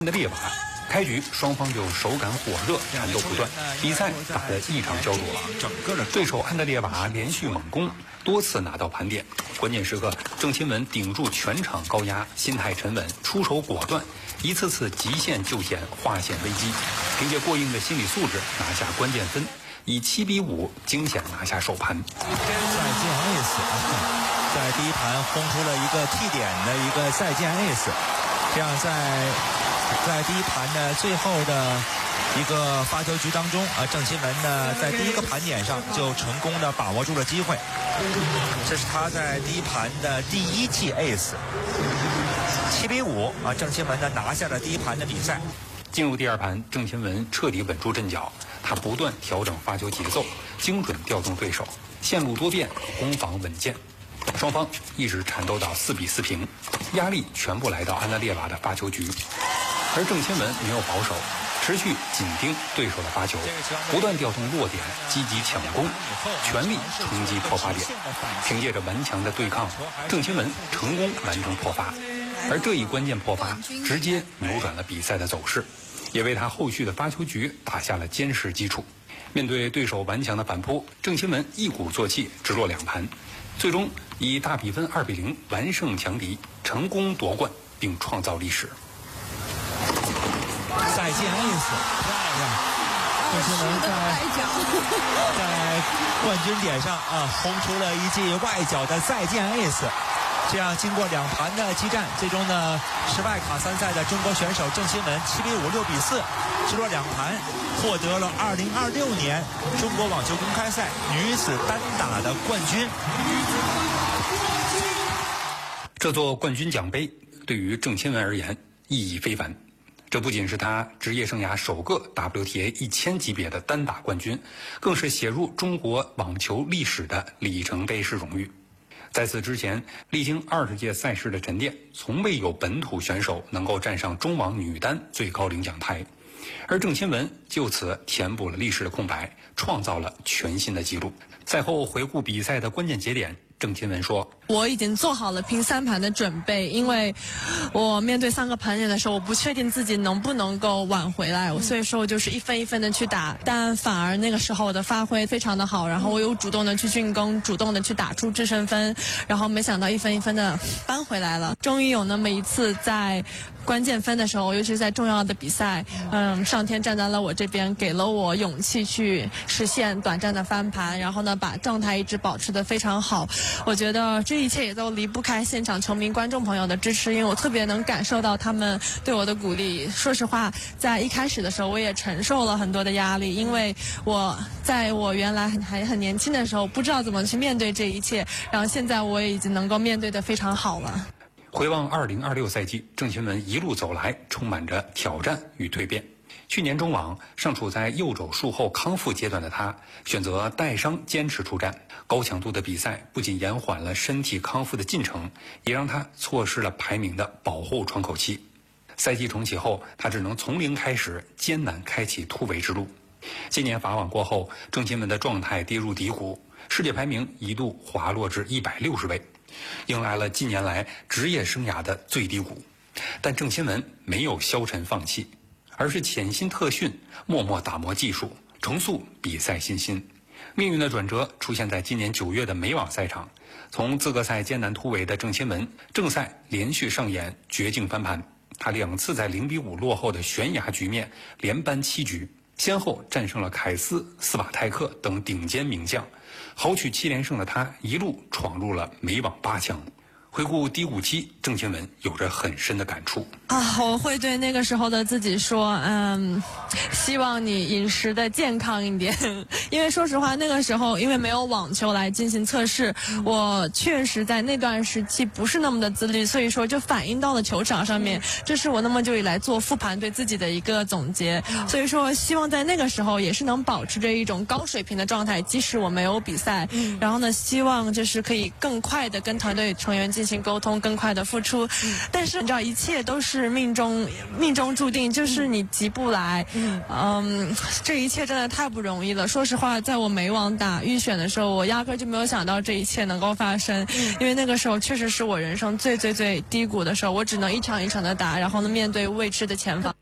的列瓦，开局双方就手感火热，战斗不断，比赛打得异常焦灼。对手安德烈瓦连续猛攻，多次拿到盘点。关键时刻，郑钦文顶住全场高压，心态沉稳，出手果断，一次次极限救险，化险为夷。凭借过硬的心理素质拿下关键分，以7比5惊险拿下首盘。 赛键 ace 在第一盘轰出了一个 T 点的一个赛键 ace， 这样在第一盘的最后的一个发球局当中，郑钦文呢在第一个盘点上就成功的把握住了机会，这是他在第一盘的第一记 ace。7比5郑钦文呢拿下了第一盘的比赛。 进入第二盘，郑钦文彻底稳住阵脚，他不断调整发球节奏，精准调动对手，线路多变，攻防稳健。双方一直缠斗到4比4平，压力全部来到安德烈瓦的发球局，而郑钦文没有保守，持续紧盯对手的发球，不断调动落点，积极抢攻，全力冲击破发点。凭借着顽强的对抗，郑钦文成功完成破发，而这一关键破发直接扭转了比赛的走势，也为他后续的发球局打下了坚实基础。面对对手顽强的反扑，郑钦文一鼓作气直落2盘，最终以大比分2比0完胜强敌，成功夺冠并创造历史。 赛键 ace 漂亮，郑钦文在冠军点上轰出了一记外角的赛键 ace。这样经过2盘的激战，最终呢是外卡3赛的中国选手郑钦文7比5、6比4直落2盘，获得了2026年中国网球公开赛女子单打的冠军。 这座冠军奖杯对于郑钦文而言意义非凡，这不仅是他职业生涯首个 WTA 1000级别的单打冠军，更是写入中国网球历史的里程碑式荣誉。在此之前，历经20届赛事的沉淀，从未有本土选手能够站上中网女单最高领奖台，而郑钦文就此填补了历史的空白，创造了全新的纪录。赛后回顾比赛的关键节点，郑钦文说：“ 我已经做好了拼3盘的准备，因为我面对3个盘点的时候，我不确定自己能不能够挽回来，所以说我就是一分一分的去打，但反而那个时候我的发挥非常的好，然后我有主动的去进攻，主动的去打出制胜分，然后没想到一分一分的扳回来了。终于有那么一次在关键分的时候，尤其是在重要的比赛，上天站在了我这边，给了我勇气去实现短暂的翻盘，然后呢把状态一直保持得非常好。我觉得这一切也都离不开现场球迷观众朋友的支持，因为我特别能感受到他们对我的鼓励。说实话，在一开始的时候我也承受了很多的压力，因为我在我原来还很年轻的时候不知道怎么去面对这一切，然后现在我也已经能够面对得非常好了。 回望2026赛季，郑钦文一路走来充满着挑战与蜕变。去年中网尚处在右肘术后康复阶段的他，选择带伤坚持出战。高强度的比赛不仅延缓了身体康复的进程，也让他错失了排名的保护窗口期。赛季重启后，他只能从零开始，艰难开启突围之路。今年法网过后，郑钦文的状态跌入低谷，世界排名一度滑落至160位，迎来了近年来职业生涯的最低谷。但郑钦文没有消沉放弃，而是潜心特训，默默打磨技术，重塑比赛信心。命运的转折出现在今年9月的美网赛场，从资格赛艰难突围的郑钦文，正赛连续上演绝境翻盘。他2次在0比5落后的悬崖局面连扳7局，先后战胜了凯斯、斯瓦泰克等顶尖名将，豪取7连胜的他一路闯入了美网8强。回顾低谷期，郑钦文有着很深的感触我会对那个时候的自己说，希望你饮食的健康一点，因为说实话那个时候因为没有网球来进行测试，我确实在那段时期不是那么的自律，所以说就反映到了球场上面，这是我那么久以来做复盘对自己的一个总结。所以说希望在那个时候也是能保持着一种高水平的状态，即使我没有比赛，然后呢希望就是可以更快的跟团队成员进进行沟通，更快的付出。但是你知道，一切都是命中注定，就是你急不来。这一切真的太不容易了。说实话，在我美网打预选的时候，我压根就没有想到这一切能够发生，因为那个时候确实是我人生最低谷的时候，我只能一场一场的打，然后呢面对未知的前方。